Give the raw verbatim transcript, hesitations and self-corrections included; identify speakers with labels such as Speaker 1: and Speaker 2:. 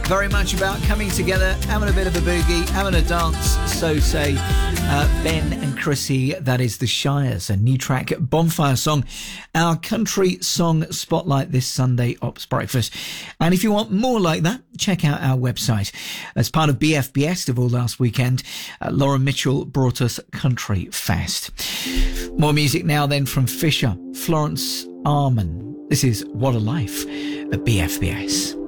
Speaker 1: Very much about coming together, having a bit of a boogie, having a dance, so say uh, Ben and Chrissy. That is The Shires, a new track, Bonfire Song, our country song spotlight this Sunday Ops Breakfast. And if you want more like that, check out our website. As part of B F B Festival last weekend, uh, Laura Mitchell brought us Country Fest. More music now then from Fisher, Florence Arman. This is What a Life at B F B S.